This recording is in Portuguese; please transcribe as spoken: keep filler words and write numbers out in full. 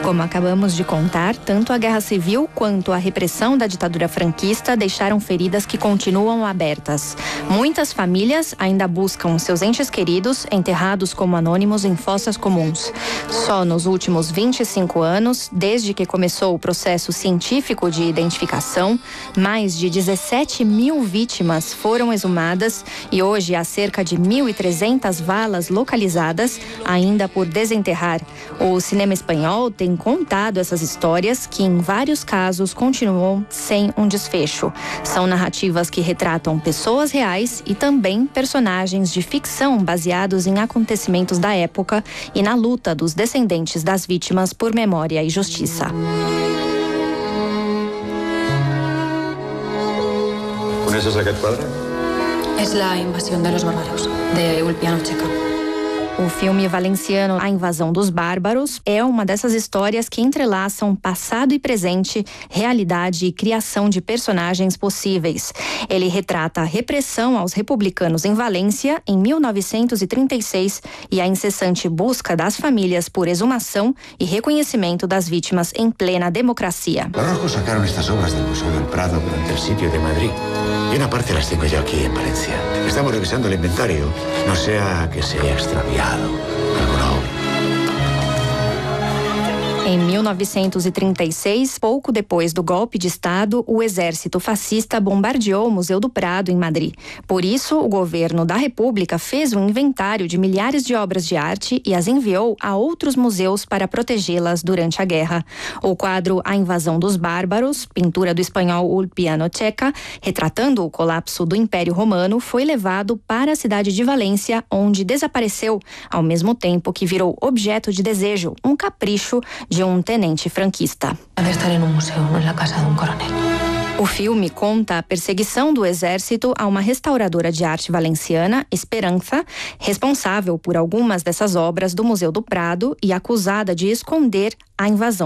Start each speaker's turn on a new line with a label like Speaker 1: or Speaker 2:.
Speaker 1: Como acabamos de contar, tanto a Guerra Civil quanto a repressão da ditadura franquista deixaram feridas que continuam abertas. Muitas famílias ainda buscam seus entes queridos enterrados como anônimos em fossas comuns. Só nos últimos vinte e cinco anos, desde que começou o processo científico de identificação, mais de dezessete mil vítimas foram exumadas e hoje há cerca de mil e trezentas valas localizadas ainda por desenterrar. O cinema espanhol tem contado essas histórias que, em vários casos, continuam sem um desfecho. São narrativas que retratam pessoas reais e também personagens de ficção baseados em acontecimentos da época e na luta dos descendentes das vítimas por memória e justiça.
Speaker 2: ¿Coneixes aquest quadre?
Speaker 3: Es la invasión de los bárbaros, de Ulpiano Checa.
Speaker 1: O filme valenciano A Invasão dos Bárbaros é uma dessas histórias que entrelaçam passado e presente, realidade e criação de personagens possíveis. Ele retrata a repressão aos republicanos em Valência em mil novecentos e trinta e seis e a incessante busca das famílias por exumação e reconhecimento das vítimas em plena democracia.
Speaker 4: Los rojos sacaron estas obras del Museo del Prado durante el sitio de Madrid. Y una parte las tengo yo aquí en Valencia. Estamos revisando el inventario, no sea que se haya extraviado alguna obra.
Speaker 1: Em mil novecentos e trinta e seis, pouco depois do golpe de Estado, o exército fascista bombardeou o Museu do Prado, em Madrid. Por isso, o governo da República fez um inventário de milhares de obras de arte e as enviou a outros museus para protegê-las durante a guerra. O quadro A Invasão dos Bárbaros, pintura do espanhol Ulpiano Checa, retratando o colapso do Império Romano, foi levado para a cidade de Valência, onde desapareceu, ao mesmo tempo que virou objeto de desejo, um capricho de um tenente franquista.
Speaker 3: Deve estar em um museu, não na casa de um coronel.
Speaker 1: O filme conta a perseguição do exército a uma restauradora de arte valenciana, Esperança, responsável por algumas dessas obras do Museu do Prado e acusada de esconder a invasão